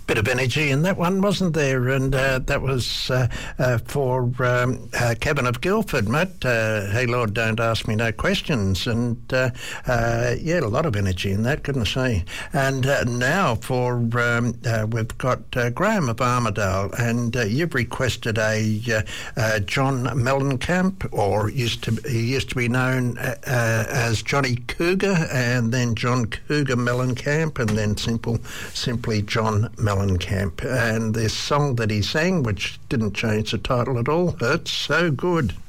Bit of energy in that one, wasn't there? And that was for Kevin of Guildford, mate. Hey, Lord, don't ask me no questions. And, yeah, a lot of energy in that, goodness me. And now for, we've got Graham of Armidale, and you've requested a John Mellencamp, or he used to be known as Johnny Cougar, and then John Cougar Mellencamp, and then simply John Mellencamp. And this song that he sang, which didn't change the title at all, Hurts So Good.